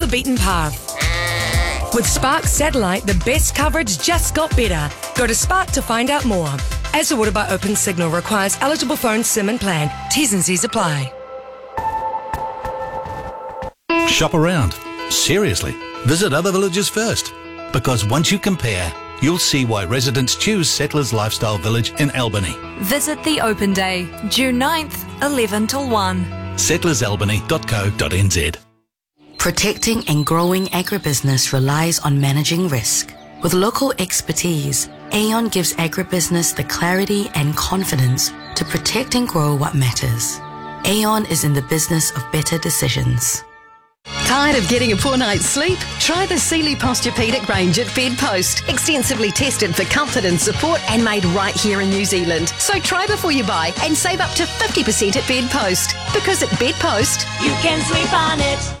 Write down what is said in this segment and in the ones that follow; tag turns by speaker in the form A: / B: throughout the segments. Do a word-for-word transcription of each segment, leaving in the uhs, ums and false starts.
A: beaten path. With Spark Satellite, the best coverage just got better. Go to Spark to find out more. As ordered by Open Signal, requires eligible phone SIM and plan. T's and C's apply.
B: Shop around. Seriously, visit other villages first. Because once you compare, you'll see why residents choose Settlers Lifestyle Village in Albany.
C: Visit the Open Day, June ninth, eleven till one.
B: settlers albany dot co dot n z.
D: Protecting and growing agribusiness relies on managing risk. With local expertise, Aon gives agribusiness the clarity and confidence to protect and grow what matters. Aon is in the business of better decisions.
E: Tired of getting a poor night's sleep? Try the Sealy Posturepedic range at Bedpost. Extensively tested for comfort and support and made right here in New Zealand. So try before you buy and save up to fifty percent at Bedpost. Because at Bedpost,
F: you can sleep on it.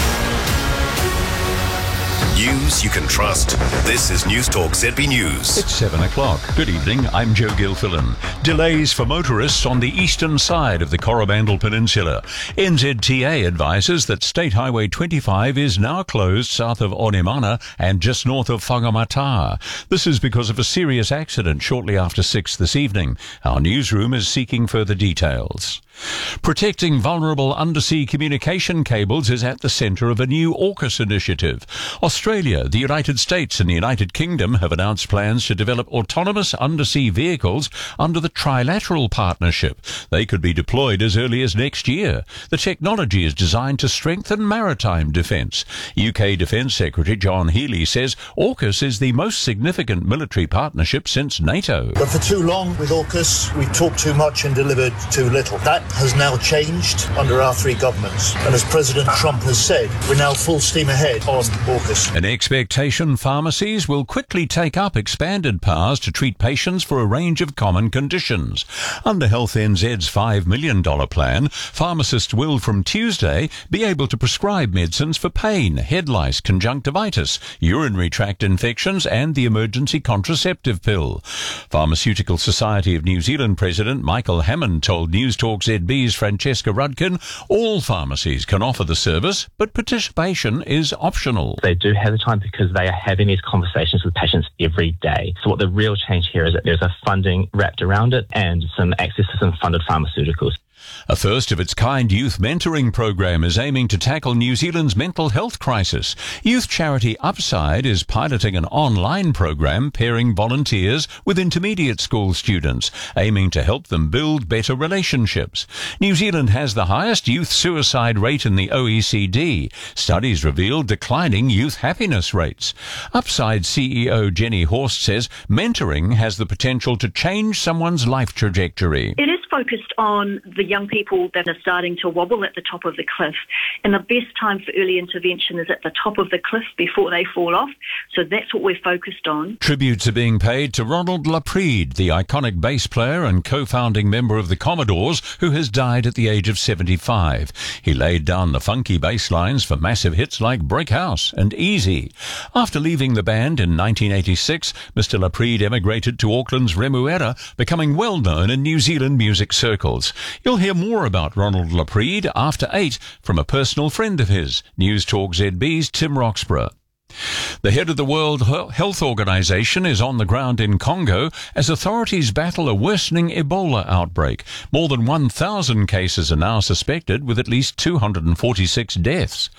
G: News you can trust. This is News Talk Z B News.
H: It's seven o'clock. Good evening, I'm Joe Gilfillan. Delays for motorists on the eastern side of the Coromandel Peninsula. N Z T A advises that State Highway twenty-five is now closed south of Onemana and just north of Whangamata. This is because of a serious accident shortly after six this evening. Our newsroom is seeking further details. Protecting vulnerable undersea communication cables is at the centre of a new AUKUS initiative. Australia, the United States and the United Kingdom have announced plans to develop autonomous undersea vehicles under the Trilateral Partnership. They could be deployed as early as next year. The technology is designed to strengthen maritime defence. U K Defence Secretary John Healey says AUKUS is the most significant military partnership since NATO.
I: But for too long with AUKUS, we talked too much and delivered too little. That has now changed under our three governments. And as President Trump has said, we're now full steam ahead on AUKUS.
H: An expectation pharmacies will quickly take up expanded powers to treat patients for a range of common conditions. Under Health N Z's five million dollars plan, pharmacists will from Tuesday be able to prescribe medicines for pain, head lice, conjunctivitis, urinary tract infections and the emergency contraceptive pill. Pharmaceutical Society of New Zealand President Michael Hammond told News Talk Z B's Francesca Rudkin all pharmacies can offer the service, but participation is optional.
J: They do have the time because they are having these conversations with patients every day. So what the real change here is that there's a funding wrapped around it and some access to some funded pharmaceuticals.
H: A first-of-its-kind youth mentoring program is aiming to tackle New Zealand's mental health crisis. Youth charity Upside is piloting an online program pairing volunteers with intermediate school students, aiming to help them build better relationships. New Zealand has the highest youth suicide rate in the O E C D. Studies reveal declining youth happiness rates. Upside C E O Jenny Horst says mentoring has the potential to change someone's life trajectory.
K: It is focused on the young people that are starting to wobble at the top of the cliff. And the best time for early intervention is at the top of the cliff before they fall off. So that's what we're focused on.
H: Tributes are being paid to Ronald Laprede, the iconic bass player and co-founding member of the Commodores, who has died at the age of seventy-five. He laid down the funky bass lines for massive hits like Break House and Easy. After leaving the band in nineteen eighty-six, Mister Laprede emigrated to Auckland's Remuera, becoming well known in New Zealand music circles. You'll hear more about Ronald Laprede after eight from a personal friend of his, News Talk Z B's Tim Roxburgh. The head of the World Health Organization is on the ground in Congo as authorities battle a worsening Ebola outbreak. More than one thousand cases are now suspected, with at least two hundred forty-six deaths.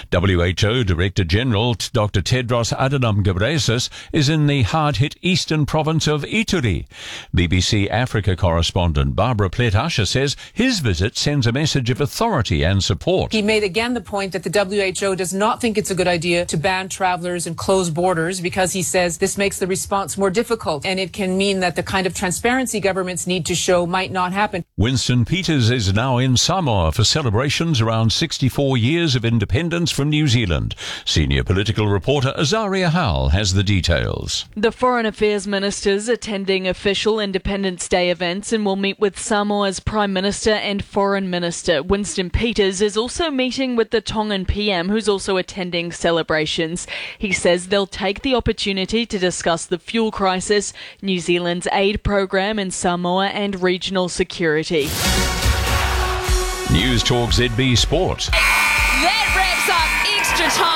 H: W H O Director General Doctor Tedros Adhanom Ghebreyesus is in the hard-hit eastern province of Ituri. B B C Africa correspondent Barbara Plett-Usher says his visit sends a message of authority and support.
L: He made again the point that the W H O does not think it's a good idea to ban travelers and close borders, because he says this makes the response more difficult and it can mean that the kind of transparency governments need to show might not happen.
H: Winston Peters is now in Samoa for celebrations around sixty-four years of independence from New Zealand. Senior political reporter Azaria Howell has the details.
M: The Foreign Affairs Ministers attending official Independence Day events and will meet with Samoa's Prime Minister and Foreign Minister. Winston Peters is also meeting with the Tongan P M, who's also attending celebrations. He says they'll take the opportunity to discuss the fuel crisis, New Zealand's aid program in Samoa and regional security.
H: News Talk Z B Sport.
F: That wraps up extra time.